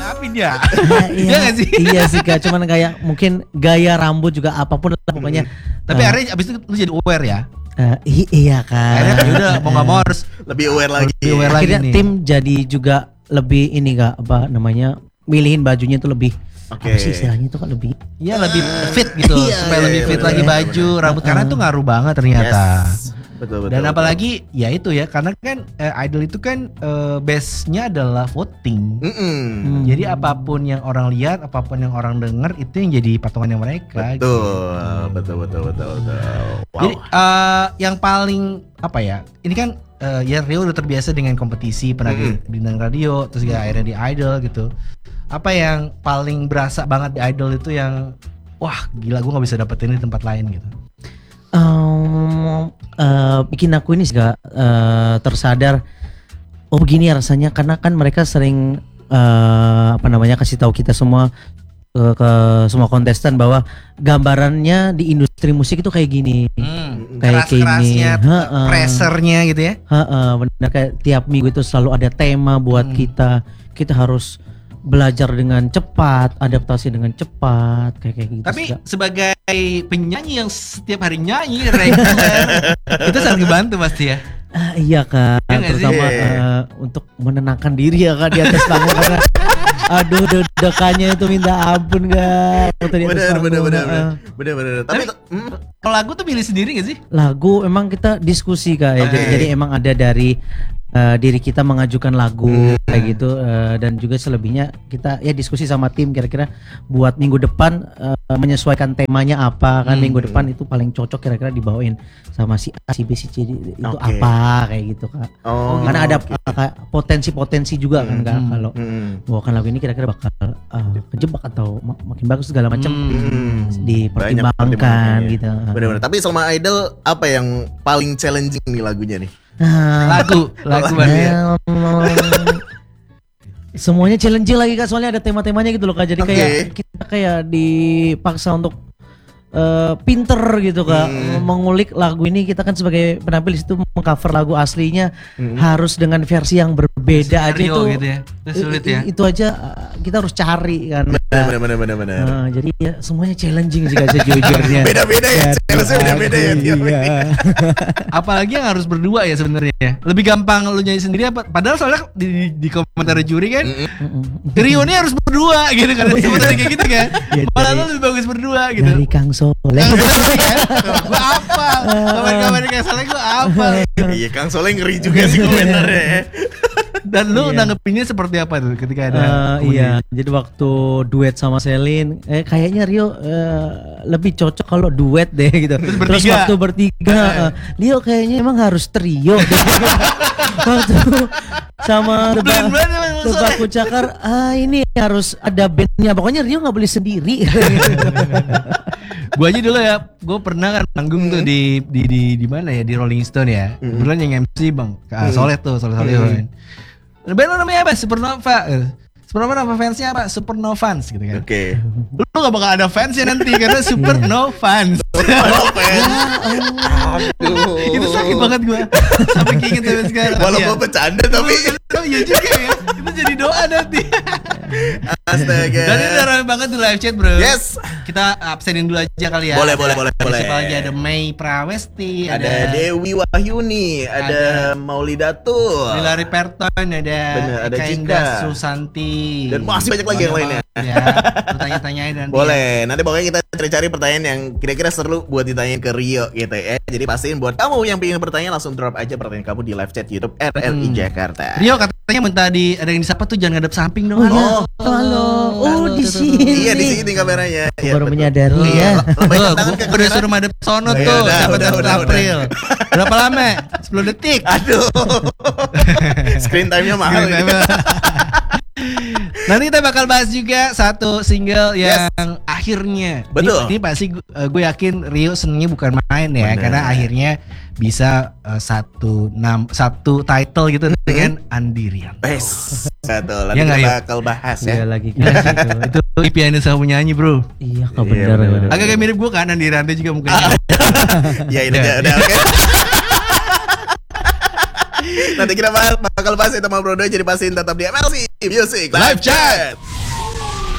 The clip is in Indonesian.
maafin ya. Iya nggak sih? Iya sih Kak, cuman kayak mungkin gaya rambut juga apapun lah pokoknya. Tapi akhirnya abis itu lu jadi aware ya. Iya Kak. Akhirnya udah mau nggak mau harus lebih aware lagi. Akhirnya tim jadi juga lebih ini Kak, apa namanya, milihin bajunya itu lebih apa sih istilahnya itu kan lebih lebih fit gitu, supaya lebih fit lagi baju, rambut, karena itu ngaruh banget ternyata. Betul. Dan apalagi ya itu ya, karena kan idol itu kan base-nya adalah voting. Jadi apapun yang orang lihat, apapun yang orang dengar, itu yang jadi patungannya mereka. Betul. Wow. Jadi yang paling apa ya? Ini kan ya Rio udah terbiasa dengan kompetisi, pernah di bintang radio, terus juga akhirnya di idol gitu. Apa yang paling berasa banget di idol itu yang wah gila, gue nggak bisa dapetin di tempat lain gitu? Bikin aku ini juga tersadar, oh begini ya rasanya, karena kan mereka sering kasih tahu kita semua ke semua kontestan bahwa gambarannya di industri musik itu kayak gini, kayak keras-kerasnya, pressernya gitu ya. Benar, kayak tiap minggu itu selalu ada tema buat kita harus belajar dengan cepat, adaptasi dengan cepat, kayak gitu. Tapi sebagai penyanyi yang setiap hari nyanyi reguler, itu sangat ngebantu pasti ya. Iya Kak, terutama untuk menenangkan diri ya Kak di atas panggung karena aduh deg-degannya itu minta ampun Kak. Bener. Tapi kalau lagu tuh pilih sendiri gak sih? Lagu emang kita diskusi Kak ya. Jadi emang ada dari diri kita mengajukan lagu kayak gitu, dan juga selebihnya kita ya diskusi sama tim kira-kira buat minggu depan menyesuaikan temanya apa kan. Minggu depan itu paling cocok kira-kira dibawain sama si A, si B, si C itu apa kayak gitu Kak. Karena ada potensi-potensi juga kan Kak, kalau bawakan lagu ini kira-kira bakal kejebak atau makin bagus segala macam dipertimbangkan gitu. Benar-benar. Tapi selama idol apa yang paling challenging nih lagunya nih? Lagu ya. Semuanya challenging lagi Kak, soalnya ada tema-temanya gitu loh Kak. Jadi kayak kita kayak dipaksa untuk pinter gitu Kak, mengulik lagu ini. Kita kan sebagai penampil itu mengcover lagu aslinya harus dengan versi yang berbeda aja itu gitu ya. Itu sulit ya. Itu aja kita harus cari kan. Benar. Jadi ya semuanya challenging sih Kak sejujurnya. Beda-beda ya. Beda-beda ya. Apalagi yang harus berdua ya sebenarnya. Lebih gampang lu nyanyi sendiri apa? Padahal soalnya di komentar juri kan Rio ini harus berdua gitu kan. Sebenarnya kayak gitu kan. Malah lu lebih bagus berdua gitu. Dari Kang Soleh. Gue apa? Kabar-kabar Kang Soleh gue apa? Iya Kang Soleh ngeri juga sih komentarnya. Dan lu nanggepinnya seperti apa tuh ketika ada iya, jadi waktu duet sama Selin kayaknya Rio lebih cocok kalau duet deh gitu. Terus waktu bertiga Rio kayaknya emang harus trio deh. Waktu sama Tebak Kucakar ini harus ada bandnya, pokoknya Rio nggak boleh sendiri. Gue aja dulu ya, gue pernah kan manggung tuh di mana ya, di Rolling Stone ya. Kebetulan yang MC Bang Soleh tuh, Soleh Solihun. Band lo namanya apa? Supernova. Supernova nama fansnya apa? Supernovans gitu kan. Lu gak bakal ada fansnya nanti karena Supernovans. Itu sakit banget gue. Sampai keinget sampai sekarang. Walaupun bercanda tapi iya juga ya. Itu jadi doa nanti. Astaga. Dan ini udah rame banget di live chat bro. Yes. Kita absenin dulu aja kali ya. Boleh. Siapa lagi? Ada Mei Prawesti, ada Dewi Wahyuni, ada Maulidatul, Hilary Perton, ada Cika Indah Susanti, dan masih banyak lagi yang lainnya. Ya, tanya-tanyain nanti. Boleh. Nanti pokoknya kita cari pertanyaan yang kira-kira seru buat ditanyain ke Rio gitu ya. Jadi pastiin buat kamu yang pengen bertanya langsung drop aja pertanyaan kamu di live chat YouTube RRI Jakarta. Rio katanya minta ada yang disapa tuh jangan ngadep samping dong. Halo, di sini. Iya, di sini kameranya. Aku baru menyadari ya. Gue udah suruh madep sono tuh sampai 1 April. Berapa lama? 10 detik. Aduh. Screen time-nya mahal. Nanti kita bakal bahas juga satu single yang akhirnya. Betul. Ini pasti gue yakin Rio senengnya bukan main ya. Bener. Karena akhirnya bisa satu title gitu dengan Andirian. Betul. Nanti kita bakal bahas ya. Lagi itu impiannya sama penyanyi bro. Iya kak, bener. Agak kayak mirip gue kan, Andirian juga mukanya. Ya ini udah oke. Nanti kita bakal bahas itu sama Bro. Jadi pastiin tetap di MLC Music Live Chat.